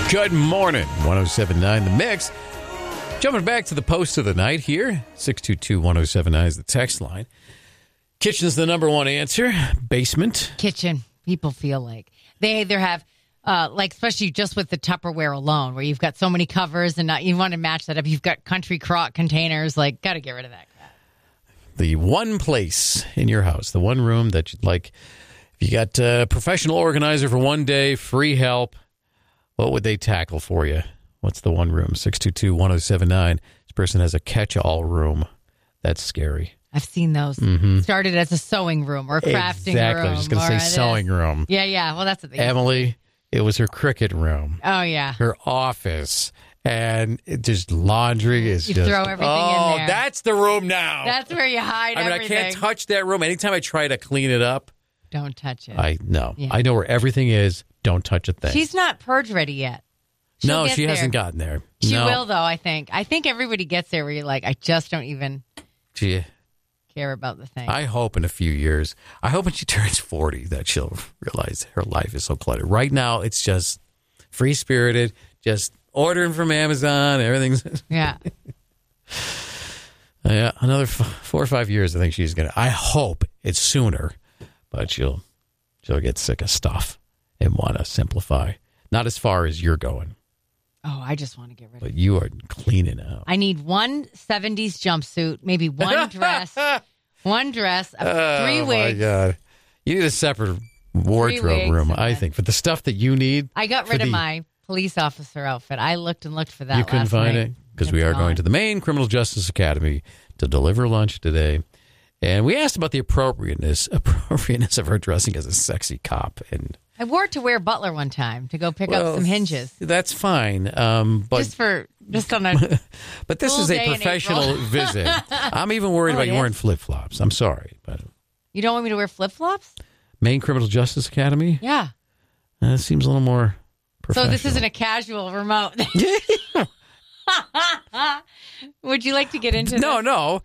Good morning. 107.9 The Mix. Jumping back to the post of the night here. 622-1079 is the text line. Kitchen's the number one answer. Basement. Kitchen. People feel like they either have, especially just with the Tupperware alone, where you've got so many covers and you want to match that up. You've got country crock containers. Got to get rid of that crap. The one place in your house, the one room that you'd like. If you got a professional organizer for one day, free help, what would they tackle for you? What's the one room? 622-1079. This person has a catch-all room. That's scary. I've seen those. Mm-hmm. Started as a sewing room or a crafting room. Exactly. I was just going to say sewing room. Yeah. Well, that's what they Emily, it was her cricket room. Oh, yeah. Her office. And just laundry is you throw everything in there. That's the room now. That's where you hide everything. I can't touch that room. Anytime I try to clean it up. Don't touch it. I know where everything is. Don't touch a thing. She's not purge ready yet. She hasn't gotten there. She will, though, I think. I think everybody gets there where you're like, I just don't even care about the thing. I hope in a few years, I hope when she turns 40 that she'll realize her life is so cluttered. Right now, it's just free-spirited, just ordering from Amazon, everything's... Yeah. Yeah, another 4 or 5 years, I think she's going to... I hope it's sooner, but she'll get sick of stuff and want to simplify. Not as far as you're going. Oh, I just want to get rid of it. But you are cleaning out. I need one 70s jumpsuit, maybe one dress, of 3 wigs. My God. You need a separate wardrobe room, I think. For the stuff that you need. I got rid of my police officer outfit. I looked and looked for that. You couldn't find it? Because we are going to the Maine Criminal Justice Academy to deliver lunch today. And we asked about the appropriateness of her dressing as a sexy cop. And I wore it to Ware Butler one time to go pick up some hinges. That's fine. But just on a but this is a professional visit. I'm even worried about you wearing flip-flops. I'm sorry. But you don't want me to wear flip-flops? Maine Criminal Justice Academy? Yeah. It seems a little more professional. So this isn't a casual remote. Would you like to get into this? No.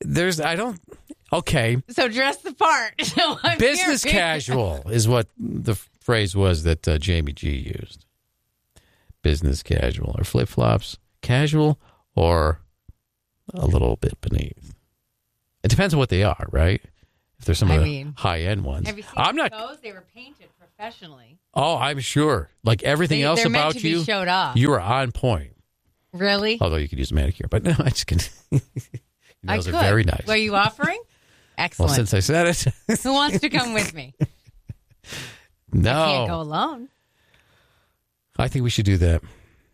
Okay. So dress the part. So business casual is what the phrase was that Jamie G used. Business casual or flip-flops. Casual or a little bit beneath. It depends on what they are, right? If there's some of the high-end ones. Have you seen those? They were painted professionally. Oh, I'm sure. Like everything else about you, showed off. You are on point. Really? Although you could use a manicure. But no, I just can. Those are very nice. What are you offering? Excellent. Well, since I said it. Who wants to come with me? No. I can't go alone. I think we should do that.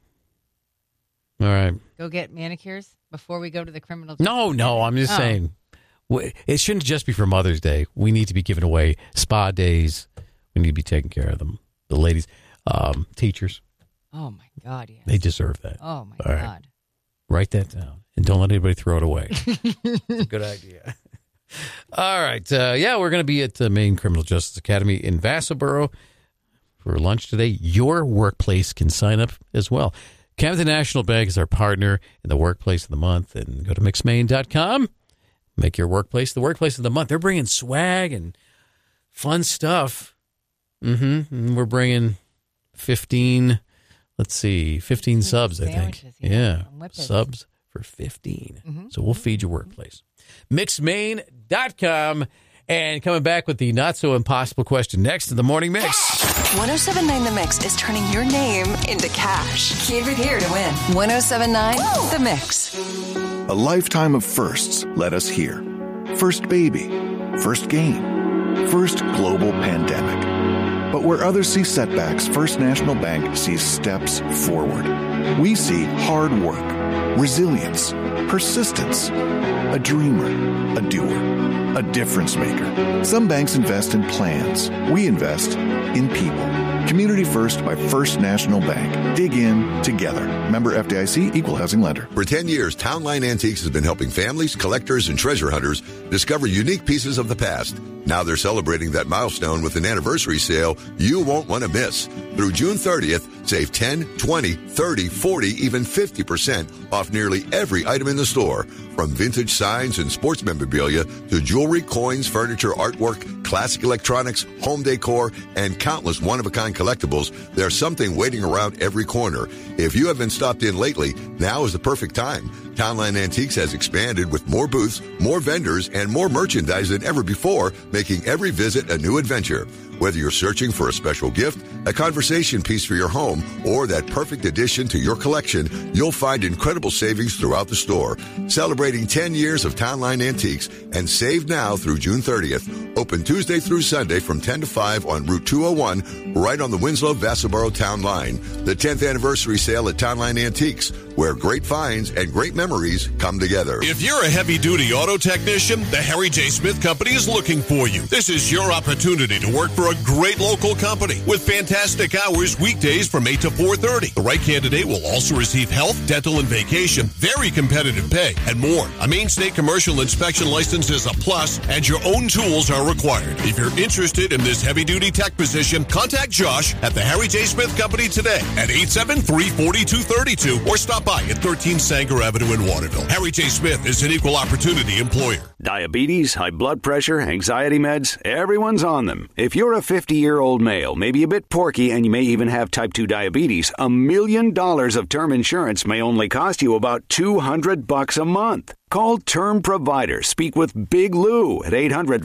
All right. Go get manicures before we go to the criminal. No. I'm just saying. It shouldn't just be for Mother's Day. We need to be giving away spa days. We need to be taking care of them. The ladies, teachers. Oh, my God, yes. They deserve that. Oh, my God. Right. Write that down. And don't let anybody throw it away. It's a good idea. All right. We're going to be at the Maine Criminal Justice Academy in Vassaboro for lunch today. Your workplace can sign up as well. Camden National Bank is our partner in the Workplace of the Month. And go to mixmaine.com. Make your workplace the Workplace of the Month. They're bringing swag and fun stuff. And we're bringing 15 subs, I think. Yeah. Subs for 15. So we'll feed your workplace. Mixmaine.com. And coming back with the not-so-impossible question next in the Morning Mix. 107.9 The Mix is turning your name into cash. Keep it here to win. 107.9 The Mix. A lifetime of firsts led us here. First baby. First game. First global pandemic. But where others see setbacks, First National Bank sees steps forward. We see hard work, resilience, persistence, a dreamer, a doer, a difference maker. Some banks invest in plans. We invest in people. Community First by First National Bank. Dig in together. Member FDIC, Equal Housing Lender. For 10 years, Town Line Antiques has been helping families, collectors, and treasure hunters discover unique pieces of the past. Now they're celebrating that milestone with an anniversary sale you won't want to miss. Through June 30th, save 10, 20, 30, 40, even 50% off nearly every item in the store. From vintage signs and sports memorabilia to jewelry, coins, furniture, artwork, classic electronics, home decor, and countless one-of-a-kind collectibles, there's something waiting around every corner. If you haven't stopped in lately, now is the perfect time. Townline Antiques has expanded with more booths, more vendors, and more merchandise than ever before, making every visit a new adventure. Whether you're searching for a special gift, a conversation piece for your home, or that perfect addition to your collection, you'll find incredible savings throughout the store. Celebrating 10 years of Townline Antiques, and save now through June 30th. Open Tuesday through Sunday from 10 to 5 on Route 201, right on the Winslow-Vassaboro Town Line. The 10th anniversary sale at Townline Antiques, where great finds and great memories come together. If you're a heavy-duty auto technician, the Harry J. Smith Company is looking for you. This is your opportunity to work for a great local company with fantastic hours weekdays from 8 to 4:30. The right candidate will also receive health, dental, and vacation, very competitive pay, and more. A Maine State commercial inspection license is a plus, and your own tools are required. If you're interested in this heavy-duty tech position, contact Josh at the Harry J. Smith Company today at 873-4232 or stop by at 13 Sanger Avenue in Waterville. Harry J. Smith is an equal opportunity employer. Diabetes, high blood pressure, anxiety meds, everyone's on them. If you're a 50-year-old male, maybe a bit porky, and you may even have type 2 diabetes, $1 million of term insurance may only cost you about $200 a month. Call Term Provider. Speak with Big Lou at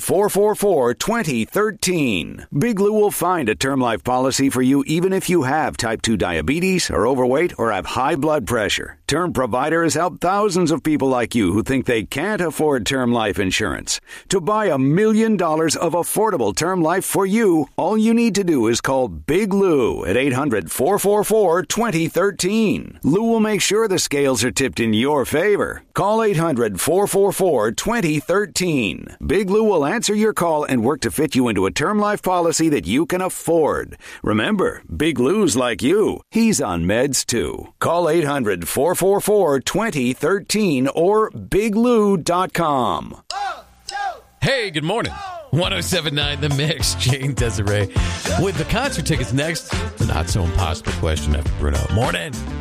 800-444-2013. Big Lou will find a term life policy for you even if you have type 2 diabetes, are overweight, or have high blood pressure. Term Provider has helped thousands of people like you who think they can't afford term life insurance. To buy $1 million of affordable term life for you, all you need to do is call Big Lou at 800-444-2013. Lou will make sure the scales are tipped in your favor. Call 800-444-2013. Big Lou will answer your call and work to fit you into a term life policy that you can afford. Remember, Big Lou's like you. He's on meds too. Call 800-444-2013 or biglou.com. Hey, good morning. 107.9 The Mix, Jane Desiree. With the concert tickets next, the not so impossible question after Bruno. Morning.